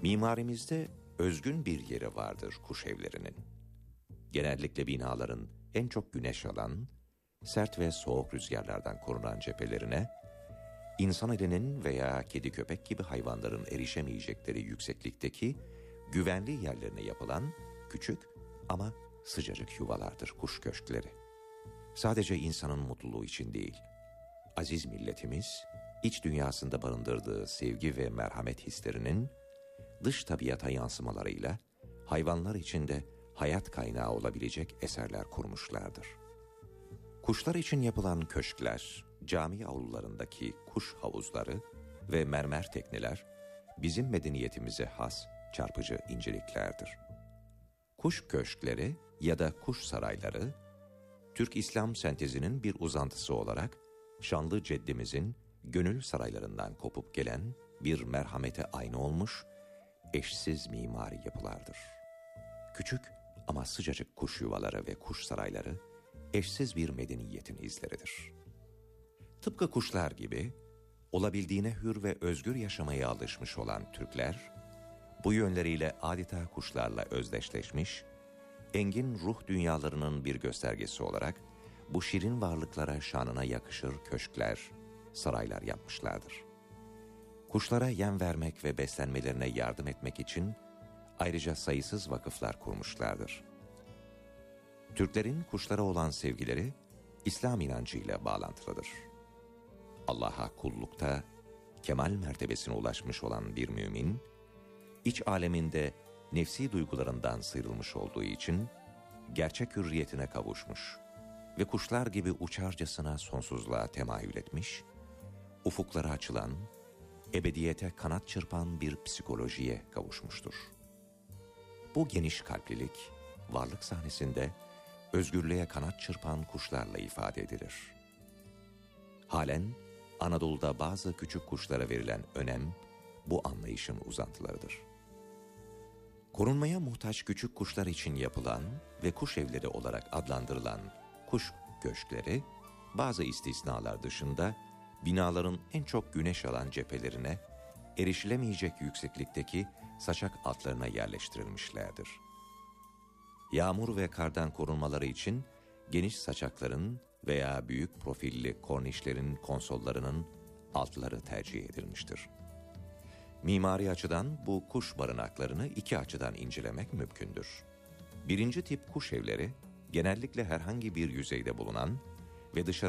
Mimarimizde özgün bir yeri vardır kuş evlerinin. Genellikle binaların en çok güneş alan, sert ve soğuk rüzgarlardan korunan cephelerine, insan elinin veya kedi köpek gibi hayvanların erişemeyecekleri yükseklikteki güvenli yerlerine yapılan küçük ama sıcacık yuvalardır kuş köşkleri. Sadece insanın mutluluğu için değil, aziz milletimiz, iç dünyasında barındırdığı sevgi ve merhamet hislerinin dış tabiata yansımalarıyla hayvanlar için de hayat kaynağı olabilecek eserler kurmuşlardır. Kuşlar için yapılan köşkler, cami avlularındaki kuş havuzları ve mermer tekneler bizim medeniyetimize has çarpıcı inceliklerdir. Kuş köşkleri ya da kuş sarayları, Türk İslam sentezinin bir uzantısı olarak şanlı ceddimizin gönül saraylarından kopup gelen bir merhamete ayna olmuş, eşsiz mimari yapılardır. Küçük ama sıcacık kuş yuvaları ve kuş sarayları, eşsiz bir medeniyetin izleridir. Tıpkı kuşlar gibi, olabildiğine hür ve özgür yaşamaya alışmış olan Türkler, bu yönleriyle adeta kuşlarla özdeşleşmiş, engin ruh dünyalarının bir göstergesi olarak, bu şirin varlıklara şanına yakışır köşkler, saraylar yapmışlardır. Kuşlara yem vermek ve beslenmelerine yardım etmek için ayrıca sayısız vakıflar kurmuşlardır. Türklerin kuşlara olan sevgileri İslam inancıyla bağlantılıdır. Allah'a kullukta kemal mertebesine ulaşmış olan bir mümin, iç aleminde nefsi duygularından sıyrılmış olduğu için gerçek hürriyetine kavuşmuş ve kuşlar gibi uçarcasına sonsuzluğa temayül etmiş, ufuklara açılan, ebediyete kanat çırpan bir psikolojiye kavuşmuştur. Bu geniş kalplilik, varlık sahnesinde özgürlüğe kanat çırpan kuşlarla ifade edilir. Halen Anadolu'da bazı küçük kuşlara verilen önem, bu anlayışın uzantılarıdır. Korunmaya muhtaç küçük kuşlar için yapılan ve kuş evleri olarak adlandırılan kuş köşkleri, bazı istisnalar dışında binaların en çok güneş alan cephelerine, erişilemeyecek yükseklikteki saçak altlarına yerleştirilmişlerdir. Yağmur ve kardan korunmaları için geniş saçakların veya büyük profilli kornişlerin konsollarının altları tercih edilmiştir. Mimari açıdan bu kuş barınaklarını iki açıdan incelemek mümkündür. Birinci tip kuş evleri, genellikle herhangi bir yüzeyde bulunan ve dışarı